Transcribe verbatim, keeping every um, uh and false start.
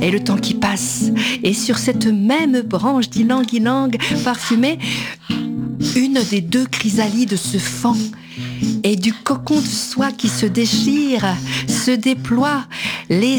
et le temps qui passe. Et sur cette même branche d'ylang-ylang parfumée, une des deux chrysalides se fend. Et du cocon de soie qui se déchire, se déploie, les